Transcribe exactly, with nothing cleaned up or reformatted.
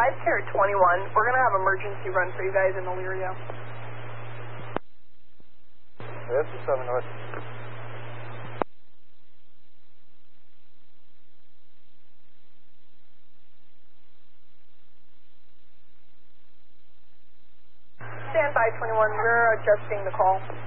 five Sierra twenty-one. We're going to have emergency run for you guys in Elyria. This is seven North. Stand by twenty-one. We're adjusting the call.